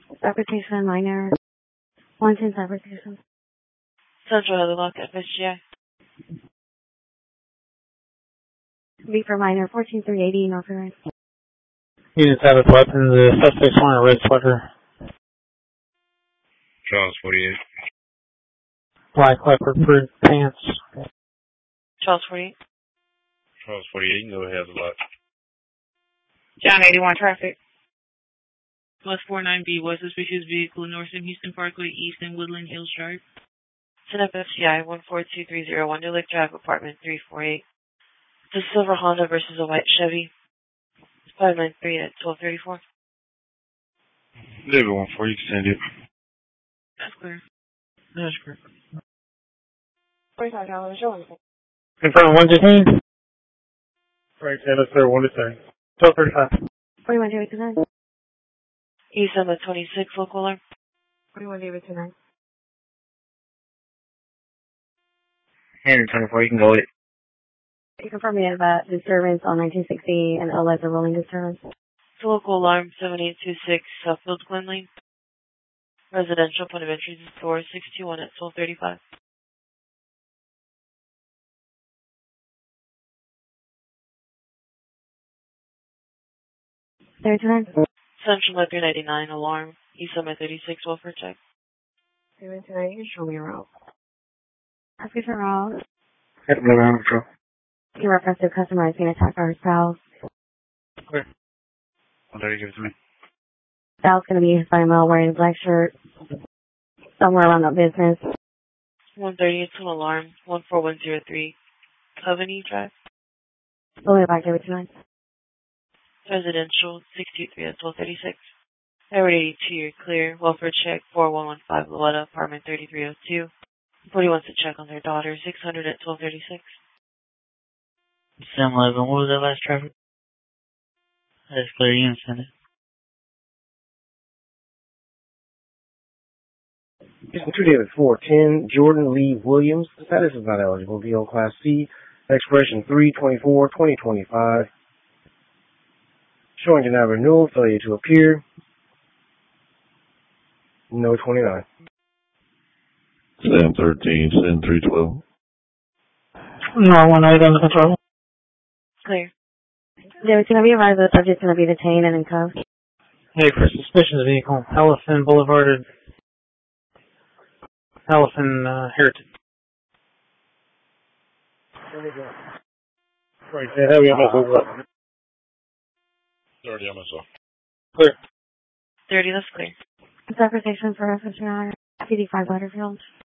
Fabrication minor. 110 fabrication. Central Heather Lock, FSGI. B for minor, 14380 North River. Units have its weapons. The suspect's wearing a red sweater. Charles 48. Black leopard print pants. Charles 48. Charles 48, you can go ahead, lot. John 81 traffic. Plus 49B, West Suspicious Vehicle, North and Houston Parkway, East and Woodland Hills Drive. It's an FFCI 142301, Delict Drive, apartment 348. It's a silver Honda versus a white Chevy. It's 593 at 1234. Leave it 14, you can send it. That's clear. That's correct. $45 showing. Confirm 115. Right, Taylor, sir, 1 to 10. 1235. 41 David 29. East Summit 26, local alarm. 41 David 29. Henry 24, you can go with it. You confirm me about disturbance on 1960 and OLED the rolling disturbance. It's a local alarm 7826 Southfield Glen Lane. Residential point of entry to store 621 at 1235. Central at 399 alarm. East Summit 36 welfare check. 399, you show me around. Ask me for around. Head around control. You reference to customer being attacked by her spouse. Clear. 130, give it to me. Spouse going to be hit by a male wearing a black shirt somewhere around that business. 130, it's an alarm. 14103 Coveney Drive. Only back David 29. Residential 623 at 1236. Edward 82, you're clear. Welfare check 4115 Luetta, apartment 3302. Somebody wants to check on their daughter, 600 at 1236. 711, what was that last traffic? That's clear, you can send it. Houston 2 David 410, Jordan Lee Williams. The status is not eligible. VO Class C, expiration 3/24/2025. Showing denied renewal, failure to appear. No 29. Sam 13, Sam 312. No, 1 8 under control. Clear. David, can I be advised that the subject's going to be detained and in cuffs? Hey, for suspicious vehicle, Ellison Boulevard, Ellison Heritage. Right, there we go. 30 on myself. Clear. 30, that's clear. Interpretation for FSGI, CD5 Butterfield.